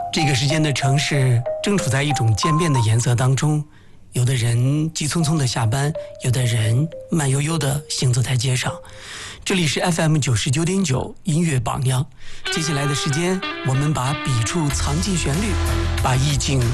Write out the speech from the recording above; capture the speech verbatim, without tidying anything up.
这个时间的城市正处在一种渐变的颜色当中，有的人急匆匆的下班，有的人慢悠悠的行走在街上。这里是 F M 九十九点九音乐榜样，接下来的时间，我们把笔触藏进旋律，把意境